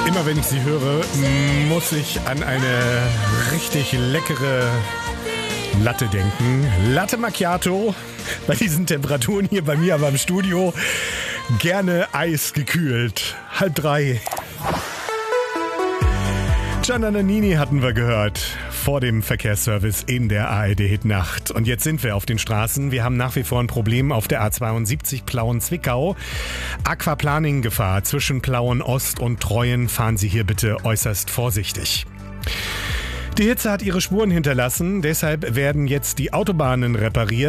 Immer wenn ich sie höre, muss ich an eine richtig leckere Latte denken. Latte Macchiato. Bei diesen Temperaturen hier bei mir aber im Studio gerne eisgekühlt. 2:30. Gianna Nannini hatten wir gehört vor dem Verkehrsservice in der ARD-Hit-Nacht. Und jetzt sind wir auf den Straßen. Wir haben nach wie vor ein Problem auf der A72 Plauen-Zwickau. Aquaplaning-Gefahr zwischen Plauen-Ost und Treuen. Fahren Sie hier bitte äußerst vorsichtig. Die Hitze hat ihre Spuren hinterlassen. Deshalb werden jetzt die Autobahnen repariert.